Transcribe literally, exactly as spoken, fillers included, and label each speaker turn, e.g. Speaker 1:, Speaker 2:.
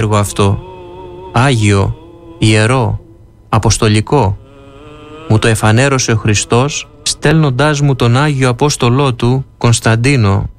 Speaker 1: έργο αυτό, άγιο, ιερό, αποστολικό. Μου το εφανέρωσε ο Χριστός, στέλνοντάς μου τον Άγιο Απόστολό του, Κωνσταντίνο,